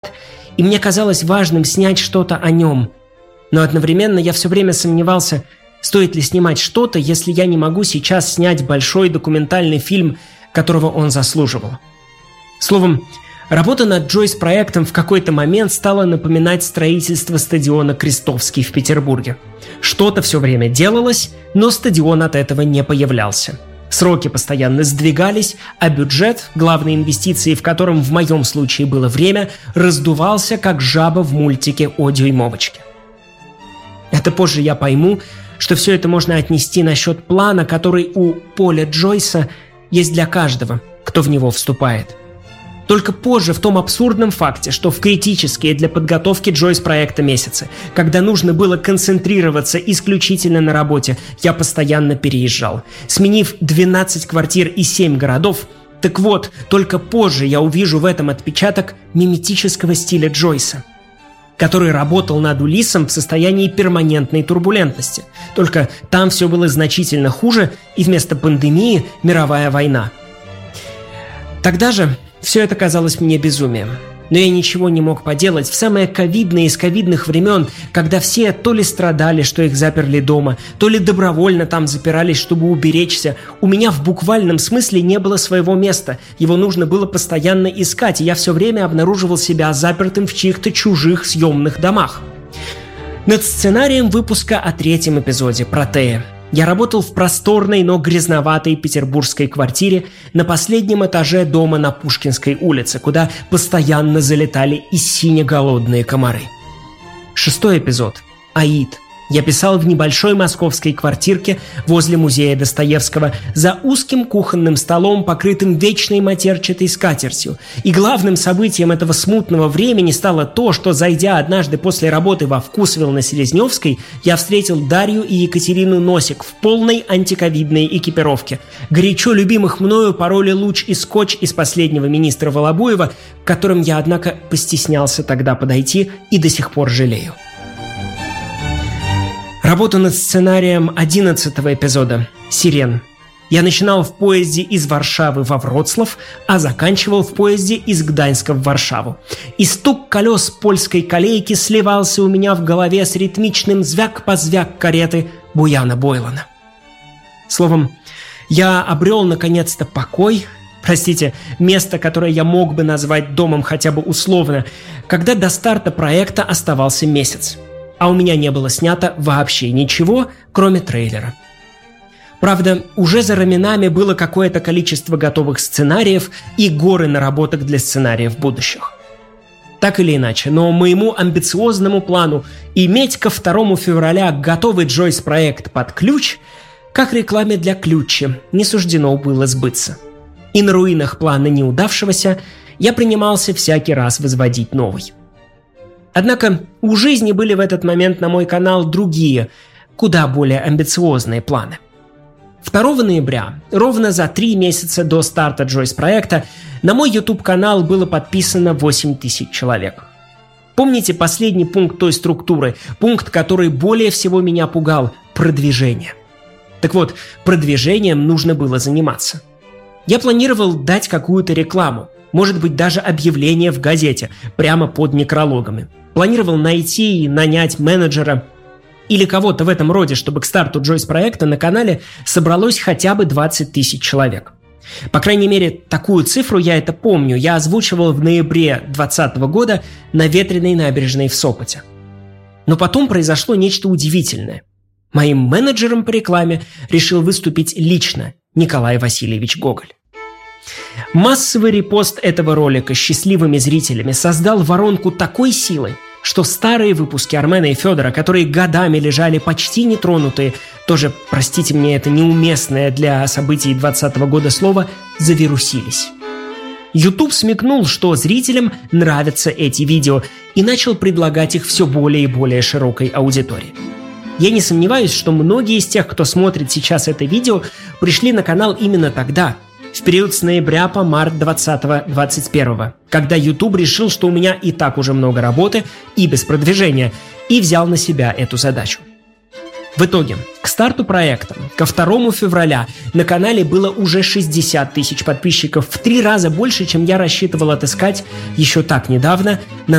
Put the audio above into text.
и мне казалось важным снять что-то о нем. Но одновременно я все время сомневался, стоит ли снимать что-то, если я не могу сейчас снять большой документальный фильм, которого он заслуживал. Словом, работа над Джойс-проектом в какой-то момент стала напоминать строительство стадиона «Крестовский» в Петербурге. Что-то все время делалось, но стадион от этого не появлялся. Сроки постоянно сдвигались, а бюджет, главной инвестицией в котором в моем случае было время, раздувался, как жаба в мультике о дюймовочке. Это позже я пойму, что все это можно отнести на счет плана, который у Поля Джойса есть для каждого, кто в него вступает. Только позже в том абсурдном факте, что в критические для подготовки Джойс-проекта месяцы, когда нужно было концентрироваться исключительно на работе, я постоянно переезжал. Сменив 12 квартир и 7 городов, так вот, только позже я увижу в этом отпечаток миметического стиля Джойса, который работал над Улиссом в состоянии перманентной турбулентности. Только там все было значительно хуже, и вместо пандемии – мировая война. Тогда же все это казалось мне безумием. Но я ничего не мог поделать в самые ковидные из ковидных времен, когда все то ли страдали, что их заперли дома, то ли добровольно там запирались, чтобы уберечься. У меня в буквальном смысле не было своего места. Его нужно было постоянно искать, и я все время обнаруживал себя запертым в чьих-то чужих съемных домах. Над сценарием выпуска о 3-м эпизоде «Протея» я работал в просторной, но грязноватой петербургской квартире на последнем этаже дома на Пушкинской улице, куда постоянно залетали и сине-голодные комары. 6-й эпизод «Аид» я писал в небольшой московской квартирке возле музея Достоевского за узким кухонным столом, покрытым вечной матерчатой скатертью. И главным событием этого смутного времени стало то, что, зайдя однажды после работы во Вкусвилл на Селезневской, я встретил Дарью и Екатерину Носик в полной антиковидной экипировке. Горячо любимых мною пароли луч и скотч из «Последнего министра» Волобуева, к которым я, однако, постеснялся тогда подойти и до сих пор жалею. Работу над сценарием 11-го эпизода «Сирен» я начинал в поезде из Варшавы во Вроцлав, а заканчивал в поезде из Гданьска в Варшаву. И стук колес польской колейки сливался у меня в голове с ритмичным звяк-позвяк кареты Буяна Бойлана. Словом, я обрел наконец-то покой, место, которое я мог бы назвать домом хотя бы условно, когда до старта проекта оставался месяц. А у меня не было снято вообще ничего, кроме трейлера. Правда, уже за раменами было какое-то количество готовых сценариев и горы наработок для сценариев будущих. Так или иначе, но моему амбициозному плану иметь ко 2 февраля готовый Джойс-проект под ключ, как рекламе для Ключи, не суждено было сбыться. И на руинах плана неудавшегося я принимался всякий раз возводить новый. Однако у жизни были в этот момент на мой канал другие, куда более амбициозные планы. 2 ноября, ровно за 3 месяца до старта Джойс-проекта, на мой YouTube-канал было подписано 8000 человек. Помните последний пункт той структуры, пункт, который более всего меня пугал – продвижение. Так вот, продвижением нужно было заниматься. Я планировал дать какую-то рекламу, может быть, даже объявление в газете, прямо под некрологами. Планировал найти и нанять менеджера или кого-то в этом роде, чтобы к старту Джойс-проекта на канале собралось хотя бы 20 000 человек. По крайней мере, такую цифру я это помню. Я озвучивал в ноябре 2020 года на ветреной набережной в Сопоте. Но потом произошло нечто удивительное. Моим менеджером по рекламе решил выступить лично Николай Васильевич Гоголь. Массовый репост этого ролика счастливыми зрителями создал воронку такой силы, что старые выпуски Армена и Федора, которые годами лежали почти нетронутые, тоже, простите мне это неуместное для событий 2020 года слово, завирусились. YouTube смекнул, что зрителям нравятся эти видео, и начал предлагать их все более и более широкой аудитории. Я не сомневаюсь, что многие из тех, кто смотрит сейчас это видео, пришли на канал именно тогда, в период с ноября по март 2020-2021, когда YouTube решил, что у меня и так уже много работы и без продвижения, и взял на себя эту задачу. В итоге, к старту проекта, ко 2 февраля, на канале было уже 60 000 подписчиков, в 3 раза больше, чем я рассчитывал отыскать еще так недавно на